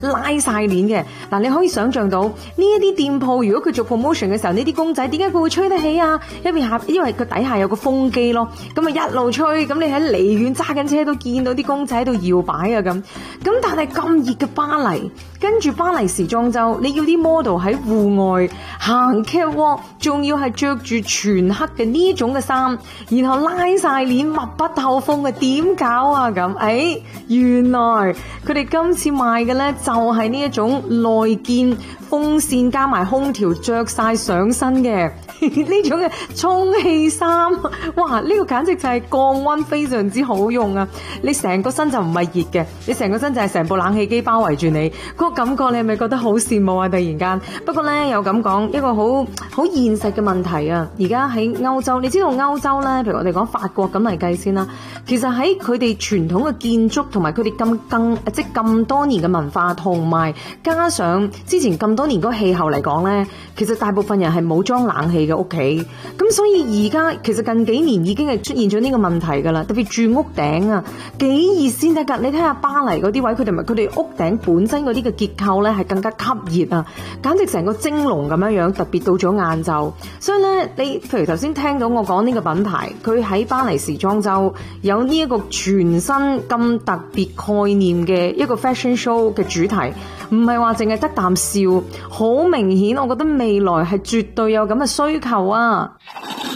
拉晒鏈嘅。嗱，你可以想象到呢一啲店鋪，如果佢做 promotion 嘅時候，呢啲公仔點解佢會吹得起啊？因為佢底下有個風機咯，咁啊一路吹，咁你喺離遠揸緊車都見到啲公仔喺度搖擺啊咁。咁但係咁熱嘅巴黎，跟住巴黎時裝周，你要啲 model 喺戶外行 catwalk， 仲要係着住全黑嘅呢種嘅衫，然後拉晒鏈密不透風嘅，點搞啊咁？原來佢哋今次賣嘅呢，就係呢一種內建風扇加埋空調着晒上身嘅呢種嘅充氣衫。哇！呢個簡直就係降溫非常之好用啊！你成個身就唔係熱嘅，你成個身就係成部冷氣機包圍住你，嗰個感覺你係咪覺得好羨慕啊？突然間，不過呢，又咁講一個好現實嘅問題啊！而家喺歐洲，你知道歐洲呢，譬如我哋講法國咁嚟計先啦，其實喺佢哋傳統嘅建築同埋佢哋咁多年嘅文化，同埋加上之前咁多年嗰個氣候嚟講呢，其實大部分人係冇裝冷氣嘅屋企，咁所以而家其實近幾年已經係出現咗呢個問題噶啦，特別住屋頂啊，幾熱先得噶！你睇下巴黎嗰啲位，佢哋屋頂本身嗰啲嘅結構呢係更加吸熱啊，簡直成個蒸籠咁樣樣，特別到咗晏晝。所以呢，你譬如頭先聽到我講呢個品牌，佢喺巴黎時裝周有呢一個全新咁特別概念嘅一個 fashion show 嘅主題，唔係話淨係得啖笑，好明顯，我覺得未來係絕對有咁嘅需求啊！